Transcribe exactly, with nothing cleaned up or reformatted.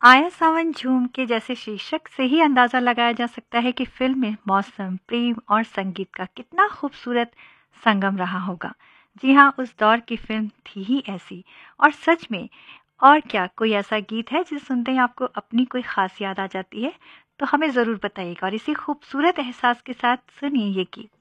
आया सावन झूम के जैसे शीर्षक से ही अंदाजा लगाया जा सकता है कि फिल्म में मौसम, प्रेम और संगीत का कितना खूबसूरत संगम रहा होगा। जी हाँ, उस दौर की फिल्म थी ही ऐसी। और सच में, और क्या कोई ऐसा गीत है जिसे सुनते ही आपको अपनी कोई खास याद आ जाती है? तो हमें ज़रूर बताइएगा और इसी खूबसूरत एहसास के साथ सुनिए ये गीत।